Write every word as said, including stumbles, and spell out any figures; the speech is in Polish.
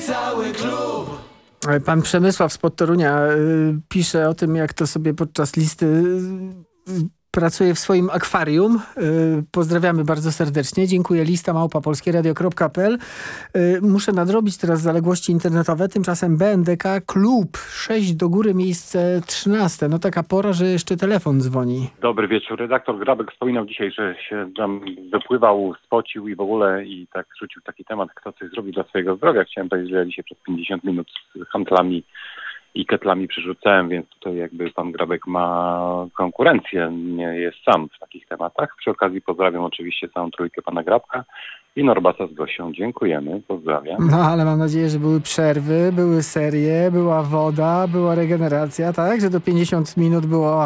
cały klub. Pan Przemysław z Podtorunia y, pisze o tym, jak to sobie podczas listy y, pracuje w swoim akwarium. Y, pozdrawiamy bardzo serdecznie. Dziękuję. Lista małpa polskieradio kropka p l. Y, muszę nadrobić teraz zaległości internetowe. Tymczasem B N D K Klub sześć do góry, miejsce trzynaste. No taka pora, że jeszcze telefon dzwoni. Dobry wieczór. Redaktor Grabek wspominał dzisiaj, że się tam wypływał, spocił i w ogóle i tak rzucił taki temat, kto coś zrobi dla swojego zdrowia. Chciałem powiedzieć, że ja dzisiaj przez pięćdziesiąt minut z handlami i ketlami przerzucałem, więc tutaj jakby pan Grabek ma konkurencję, nie jest sam w takich tematach. Przy okazji pozdrawiam oczywiście całą trójkę pana Grabka i Norbasa z Gosią. Dziękujemy, pozdrawiam. No ale mam nadzieję, że były przerwy, były serie, była woda, była regeneracja, tak? Że do pięćdziesiąt minut było